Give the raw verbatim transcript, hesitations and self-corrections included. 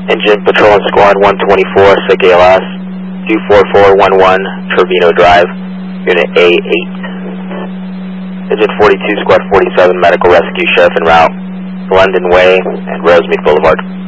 Engine Patrol and Squad one twenty-four, S I C A L S, two four four one one, Trevino Drive, Unit A eight. Engine forty-two, Squad forty-seven, Medical Rescue, Sheriff en route, London Way and Rosemead Boulevard.